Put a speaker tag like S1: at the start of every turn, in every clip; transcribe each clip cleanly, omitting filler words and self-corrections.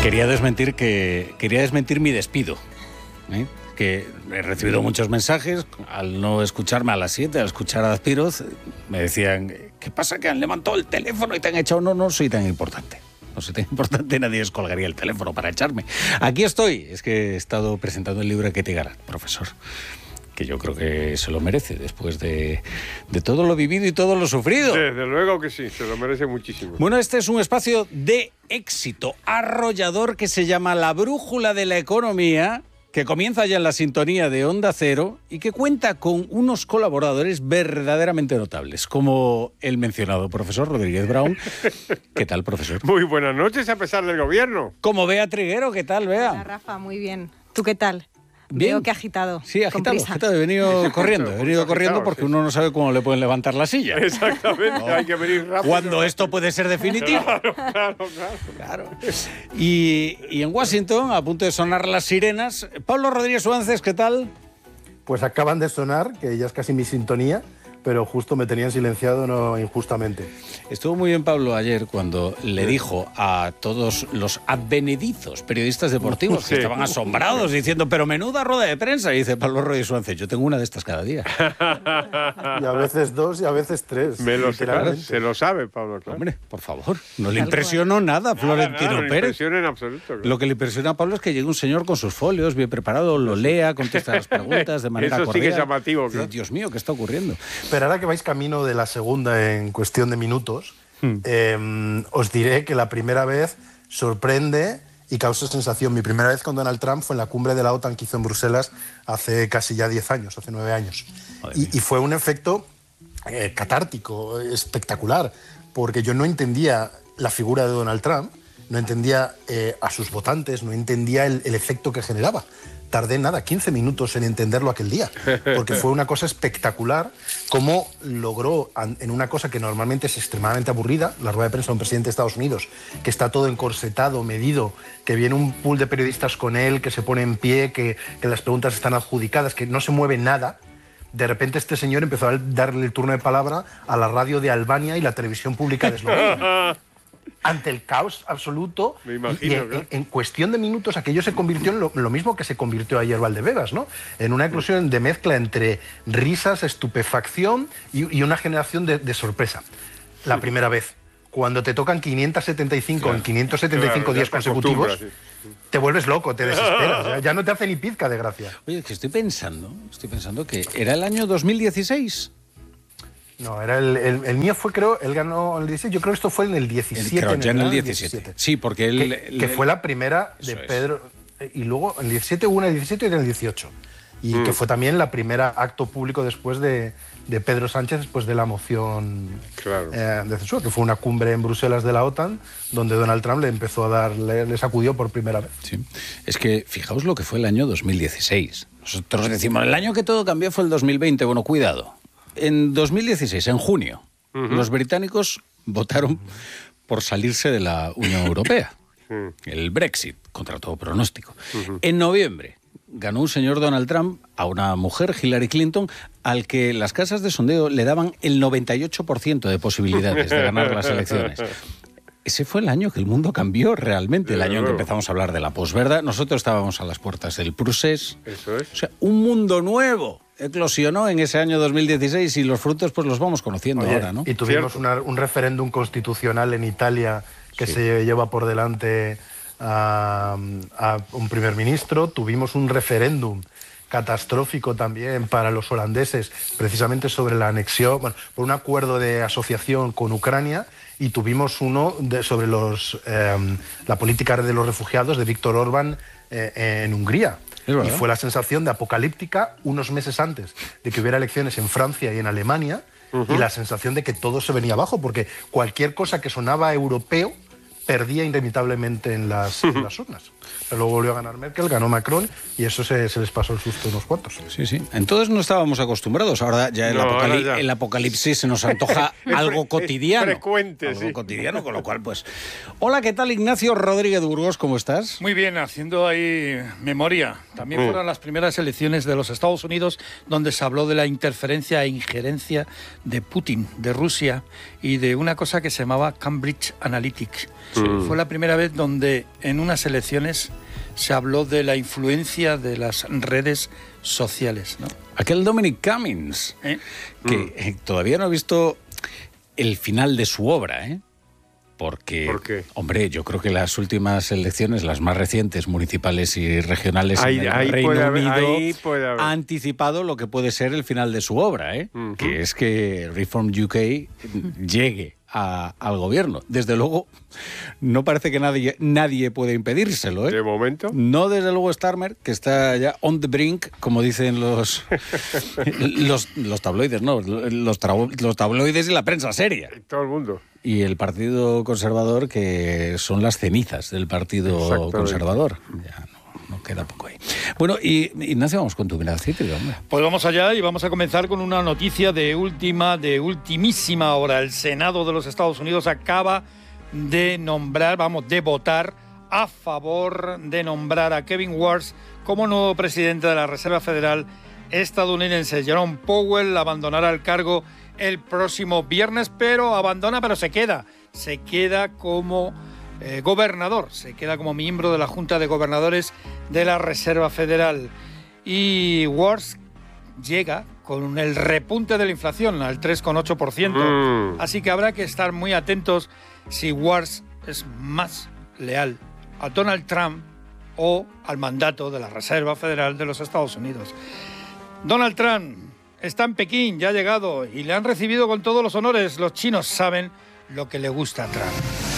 S1: Quería desmentir mi despido, ¿eh? Que he recibido muchos mensajes al no escucharme a las 7, al escuchar a Azpiroz, me decían, ¿qué pasa que han levantado el teléfono y te han echado? No soy tan importante. No soy tan importante, nadie descolgaría el teléfono para echarme. Aquí estoy, es que he estado presentando el libro de Ketty Garat, profesor, que yo creo que se lo merece después de todo lo vivido y todo lo sufrido.
S2: Desde luego que sí, se lo merece muchísimo.
S1: Bueno, este es un espacio de éxito arrollador que se llama La Brújula de la Economía, que comienza ya en la sintonía de Onda Cero y que cuenta con unos colaboradores verdaderamente notables, como el mencionado profesor Rodríguez Brown. ¿Qué tal, profesor?
S2: Muy buenas noches a pesar del gobierno.
S1: Como Bea Triguero, ¿qué tal, Bea?
S3: Hola, Rafa, muy bien. ¿Tú qué tal?
S1: Bien.
S3: Veo que agitado.
S1: Sí, agitado. He venido corriendo porque uno no sabe cómo le pueden levantar la silla.
S2: Exactamente, no. Hay que venir rápido.
S1: Cuando esto puede ser definitivo. Claro. Y en Washington, a punto de sonar las sirenas, Pablo Rodríguez Suárez, ¿qué tal?
S4: Pues acaban de sonar, que ya es casi mi sintonía, pero justo me tenían silenciado no injustamente.
S1: Estuvo muy bien Pablo ayer cuando le dijo a todos los advenedizos periodistas deportivos que estaban asombrados diciendo, pero menuda rueda de prensa. Y dice Pablo Rodríguez Suárez, yo tengo una de estas cada día.
S4: Y a veces 2 y a veces 3.
S2: Se lo sabe, Pablo, claro.
S1: Hombre, por favor, no le impresionó nada Florentino Pérez.
S2: No le impresiona en absoluto. Claro.
S1: Lo que le impresiona a Pablo es que llegue un señor con sus folios, bien preparado, lo lea, contesta las preguntas de manera cordial.
S2: Eso sí que es llamativo, claro.
S1: Dios mío, ¿qué está ocurriendo?
S4: Pero ahora que vais camino de la segunda en cuestión de minutos, os diré que la primera vez sorprende y causa sensación. Mi primera vez con Donald Trump fue en la cumbre de la OTAN que hizo en Bruselas hace casi ya 10 años, hace 9 años. Y fue un efecto catártico, espectacular, porque yo no entendía la figura de Donald Trump, no entendía a sus votantes, no entendía el efecto que generaba. Tardé 15 minutos en entenderlo aquel día, porque fue una cosa espectacular cómo logró, en una cosa que normalmente es extremadamente aburrida, la rueda de prensa de un presidente de Estados Unidos, que está todo encorsetado, medido, que viene un pool de periodistas con él, que se pone en pie, que las preguntas están adjudicadas, que no se mueve nada. De repente este señor empezó a darle el turno de palabra a la radio de Albania y la televisión pública de Eslovenia. Ante el caos absoluto,
S2: me imagino,
S4: en cuestión de minutos aquello se convirtió en lo mismo que se convirtió ayer Valdebebas, ¿no? En una eclosión de mezcla entre risas, estupefacción y una generación de sorpresa. La primera vez. Cuando te tocan 575 en 575 días consecutivos, te vuelves loco, te desesperas. Ya no te hace ni pizca de gracia.
S1: Oye, es que estoy pensando que era el año 2016.
S4: No, era el mío fue, creo, él ganó en el 16, yo creo que esto fue en el 17.
S1: Creo, ya en el 17. Sí, porque él...
S4: Que fue la primera de Pedro, y luego en el 17 hubo una en el 17 y en el 18. Y que fue también la primera acto público después de Pedro Sánchez, después de la moción de censura, que fue una cumbre en Bruselas de la OTAN, donde Donald Trump le sacudió por primera vez.
S1: Sí, es que fijaos lo que fue el año 2016. Nosotros decimos, el año que todo cambió fue el 2020, bueno, cuidado. En 2016, en junio, los británicos votaron por salirse de la Unión Europea. El Brexit, contra todo pronóstico. En noviembre ganó un señor Donald Trump a una mujer, Hillary Clinton, al que las casas de sondeo le daban el 98% de posibilidades de ganar las elecciones. Ese fue el año que el mundo cambió realmente, el año en que empezamos a hablar de la posverdad. Nosotros estábamos a las puertas del procés.
S2: Eso es.
S1: O sea, un mundo nuevo eclosionó en ese año 2016 y los frutos pues los vamos conociendo ahora, ¿no?
S4: Y tuvimos un referéndum constitucional en Italia que se lleva por delante a un primer ministro. Tuvimos un referéndum catastrófico también para los holandeses, precisamente sobre la anexión, por un acuerdo de asociación con Ucrania, y tuvimos uno sobre la política de los refugiados de Víctor Orbán en Hungría. Y fue la sensación de apocalíptica unos meses antes de que hubiera elecciones en Francia y en Alemania, y la sensación de que todo se venía abajo, porque cualquier cosa que sonaba europeo perdía inevitablemente en las urnas. Pero luego volvió a ganar Merkel, ganó Macron, y eso se les pasó el susto a unos cuantos.
S1: Sí, sí. Entonces no estábamos acostumbrados. Ahora ya el apocalipsis se nos antoja algo cotidiano.
S2: Frecuente,
S1: algo cotidiano, con lo cual, pues... Hola, ¿qué tal, Ignacio Rodríguez Burgos? ¿Cómo estás?
S5: Muy bien, haciendo ahí memoria. También fueron las primeras elecciones de los Estados Unidos donde se habló de la interferencia e injerencia de Putin, de Rusia, y de una cosa que se llamaba Cambridge Analytica, Fue la primera vez donde en unas elecciones se habló de la influencia de las redes sociales, ¿no?
S1: Aquel Dominic Cummings, que todavía no he visto el final de su obra, ¿eh? Porque,
S2: ¿por qué?
S1: Hombre, yo creo que las últimas elecciones, las más recientes, municipales y regionales en el Reino Unido, ha anticipado lo que puede ser el final de su obra, ¿eh? Que es que Reform UK llegue al gobierno. Desde luego, no parece que nadie puede impedírselo, ¿eh?
S2: ¿De momento?
S1: No, desde luego, Starmer, que está ya on the brink, como dicen los tabloides, ¿no? Los tabloides y la prensa seria.
S2: Todo el mundo.
S1: Y el Partido Conservador, que son las cenizas del Partido Conservador. Ya no queda poco ahí. Bueno, y Ignacio, vamos con tu mirada cítrica, hombre.
S5: Pues vamos allá y vamos a comenzar con una noticia de ultimísima hora. El Senado de los Estados Unidos acaba de votar a favor de nombrar a Kevin Warsh como nuevo presidente de la Reserva Federal estadounidense. Jerome Powell abandonará el cargo el próximo viernes, pero se queda. Se queda como gobernador, se queda como miembro de la Junta de Gobernadores de la Reserva Federal. Y Warsh llega con el repunte de la inflación al 3,8%. Así que habrá que estar muy atentos si Warsh es más leal a Donald Trump o al mandato de la Reserva Federal de los Estados Unidos. Donald Trump está en Pekín, ya ha llegado y le han recibido con todos los honores. Los chinos saben lo que le gusta a Trump.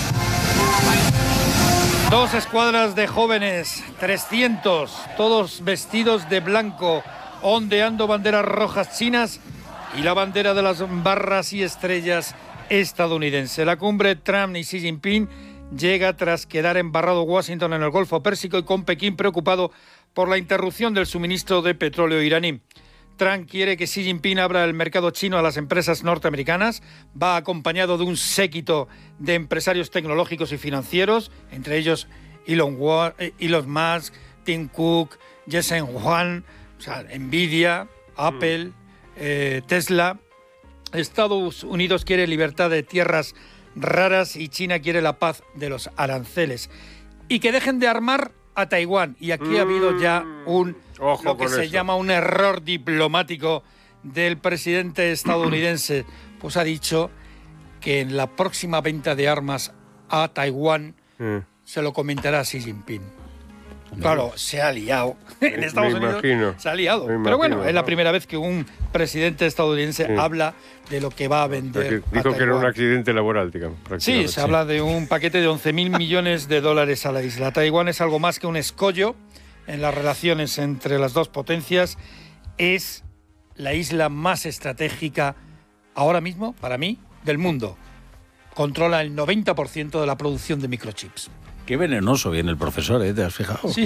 S5: 2 escuadras de jóvenes, 300, todos vestidos de blanco, ondeando banderas rojas chinas y la bandera de las barras y estrellas estadounidense. La cumbre Trump y Xi Jinping llega tras quedar embarrado Washington en el Golfo Pérsico y con Pekín preocupado por la interrupción del suministro de petróleo iraní. Trump quiere que Xi Jinping abra el mercado chino a las empresas norteamericanas. Va acompañado de un séquito de empresarios tecnológicos y financieros, entre ellos Elon Musk, Tim Cook, Jensen Huang, Nvidia, Apple, Tesla. Estados Unidos quiere libertad de tierras raras y China quiere la paz de los aranceles. Y que dejen de armar a Taiwán. Y aquí ha habido ya lo que se llama un error diplomático del presidente estadounidense. Pues ha dicho que en la próxima venta de armas a Taiwán se lo comentará a Xi Jinping. Claro, se ha liado. En Estados Unidos se ha liado. Pero bueno, es la primera vez que un presidente estadounidense habla de lo que va a vender.
S2: Dijo que era un accidente laboral, digamos.
S5: Sí, se habla de un paquete de 11.000 millones de dólares a la isla. Taiwán es algo más que un escollo en las relaciones entre las dos potencias. Es la isla más estratégica ahora mismo, para mí, del mundo. Controla el 90% de la producción de microchips.
S1: Qué venenoso viene el profesor, ¿eh? ¿Te has fijado?
S5: Sí.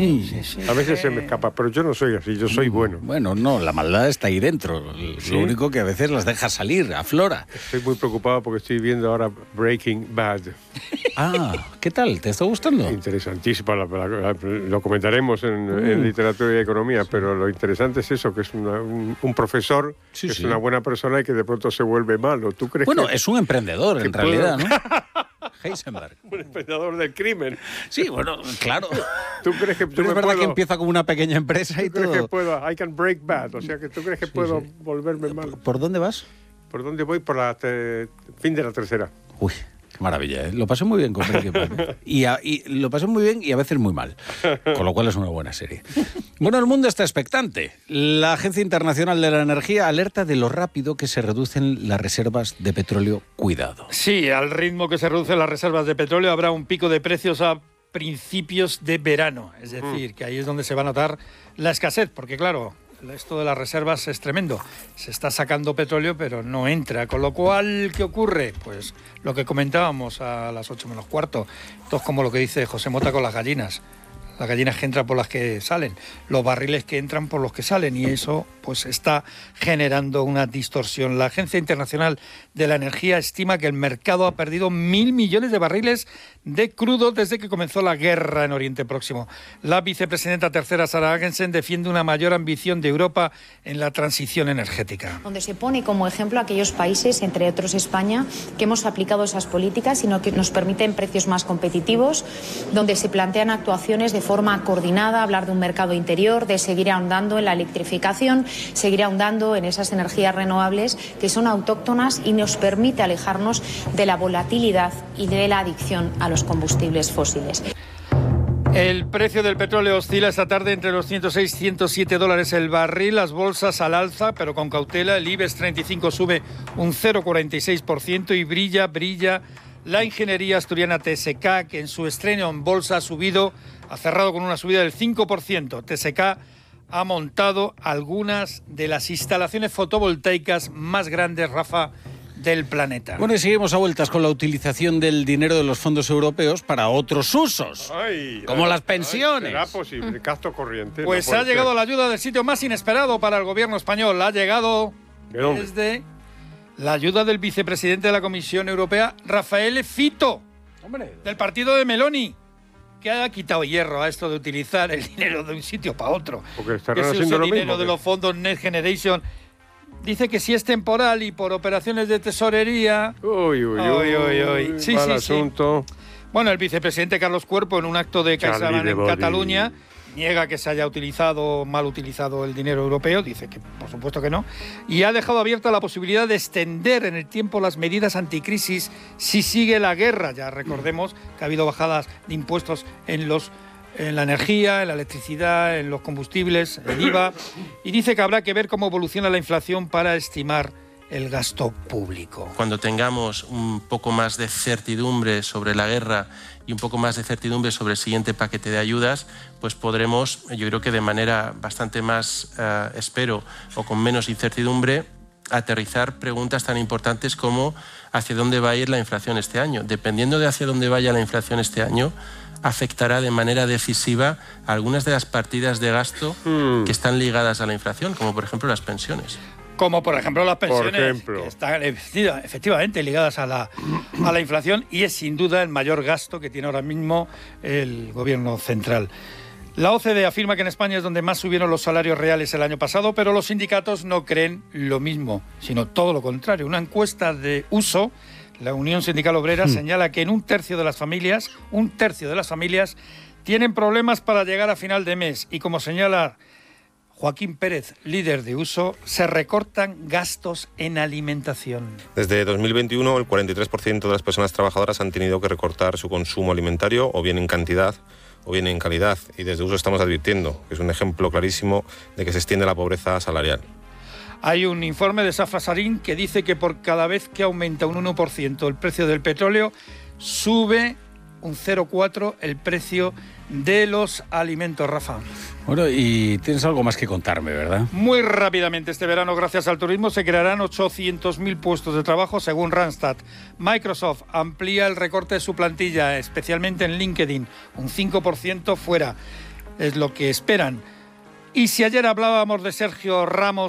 S2: A veces se me escapa, pero yo no soy así, yo soy bueno.
S1: Bueno, no, la maldad está ahí dentro.
S2: ¿Sí?
S1: Lo único que a veces las deja salir, aflora.
S2: Estoy muy preocupado porque estoy viendo ahora Breaking Bad.
S1: Ah, ¿qué tal? ¿Te está gustando?
S2: Interesantísima, lo comentaremos en literatura y economía, pero lo interesante es eso, que es un profesor, que es una buena persona y que de pronto se vuelve malo. ¿Tú crees
S1: es un emprendedor, en realidad, ¿no? Heisenberg.
S2: Un emprendedor del crimen.
S1: Sí, bueno, claro.
S2: ¿Tú crees que
S1: Pero es verdad que empieza como una pequeña empresa y todo?
S2: ¿Tú crees que puedo? I can break bad. O sea, que ¿tú crees que puedo volverme malo?
S1: ¿Por dónde vas?
S2: ¿Por dónde voy? Por fin de la tercera.
S1: Uy, qué maravilla, ¿eh? Lo pasé muy bien con Breaking Bad. Y lo pasé muy bien y a veces muy mal. Con lo cual es una buena serie. Bueno, el mundo está expectante. La Agencia Internacional de la Energía alerta de lo rápido que se reducen las reservas de petróleo. Cuidado.
S5: Sí, al ritmo que se reducen las reservas de petróleo habrá un pico de precios a principios de verano. Es decir, que ahí es donde se va a notar la escasez, porque claro, esto de las reservas es tremendo. Se está sacando petróleo, pero no entra. Con lo cual, ¿qué ocurre? Pues lo que comentábamos a las 8 menos cuarto. Esto es como lo que dice José Mota con las gallinas. las gallinas que entran por las que salen, los barriles que entran por los que salen, y eso pues está generando una distorsión. La Agencia Internacional de la Energía estima que el mercado ha perdido 1.000 millones de barriles de crudo desde que comenzó la guerra en Oriente Próximo. La vicepresidenta tercera, Sara Agensen, defiende una mayor ambición de Europa en la transición energética.
S6: Donde se pone como ejemplo a aquellos países, entre otros España, que hemos aplicado esas políticas, sino que nos permiten precios más competitivos, donde se plantean actuaciones de forma coordinada, hablar de un mercado interior, de seguir ahondando en la electrificación, seguir ahondando en esas energías renovables que son autóctonas y nos permite alejarnos de la volatilidad y de la adicción a los combustibles fósiles.
S5: El precio del petróleo oscila esta tarde entre los 106 y 107 dólares el barril. Las bolsas al alza, pero con cautela. El IBEX 35 sube un 0,46% y brilla la ingeniería asturiana TSK, que en su estreno en bolsa ha cerrado con una subida del 5%. TSK ha montado algunas de las instalaciones fotovoltaicas más grandes, Rafa, del planeta.
S1: Bueno, y seguimos a vueltas con la utilización del dinero de los fondos europeos para otros usos, como las pensiones.
S2: ¿Será posible? Gasto corriente.
S5: Pues ha llegado la ayuda del sitio más inesperado para el gobierno español. Ha llegado desde la ayuda del vicepresidente de la Comisión Europea, Raffaele Fitto, del partido de Meloni, que ha quitado hierro a esto de utilizar el dinero de un sitio para otro.
S2: Porque están
S5: que se
S2: haciendo
S5: use
S2: lo
S5: dinero
S2: mismo,
S5: de los fondos Next Generation. Dice que si es temporal y por operaciones de tesorería...
S2: Uy.
S5: Sí,
S2: mal
S5: sí.
S2: asunto.
S5: Bueno, el vicepresidente Carlos Cuerpo, en un acto de CaixaBank en Cataluña, niega que se haya mal utilizado el dinero europeo, dice que por supuesto que no, y ha dejado abierta la posibilidad de extender en el tiempo las medidas anticrisis si sigue la guerra. Ya recordemos que ha habido bajadas de impuestos en la energía, en la electricidad, en los combustibles, el IVA, y dice que habrá que ver cómo evoluciona la inflación para estimar el gasto público.
S7: Cuando tengamos un poco más de certidumbre sobre la guerra y un poco más de certidumbre sobre el siguiente paquete de ayudas, pues podremos, yo creo que de manera bastante más, espero, o con menos incertidumbre, aterrizar preguntas tan importantes como hacia dónde va a ir la inflación este año. Dependiendo de hacia dónde vaya la inflación este año, afectará de manera decisiva algunas de las partidas de gasto que están ligadas a la inflación, como por ejemplo las pensiones.
S5: Como por ejemplo las pensiones, que están efectivamente ligadas a la inflación, y es sin duda el mayor gasto que tiene ahora mismo el gobierno central. La OCDE afirma que en España es donde más subieron los salarios reales el año pasado, pero los sindicatos no creen lo mismo, sino todo lo contrario. Una encuesta de Uso, la Unión Sindical Obrera, señala que en un tercio de las familias tienen problemas para llegar a final de mes, y como señala Joaquín Pérez, líder de Uso, se recortan gastos en alimentación.
S8: Desde 2021, el 43% de las personas trabajadoras han tenido que recortar su consumo alimentario, o bien en cantidad o bien en calidad. Y desde Uso estamos advirtiendo que es un ejemplo clarísimo de que se extiende la pobreza salarial.
S5: Hay un informe de Safa Sarin que dice que por cada vez que aumenta un 1% el precio del petróleo, sube un 0,4% el precio de los alimentos, Rafa.
S1: Bueno, y tienes algo más que contarme, ¿verdad?
S5: Muy rápidamente, este verano, gracias al turismo, se crearán 800.000 puestos de trabajo, según Randstad. Microsoft amplía el recorte de su plantilla, especialmente en LinkedIn, un 5% fuera, es lo que esperan. Y si ayer hablábamos de Sergio Ramos,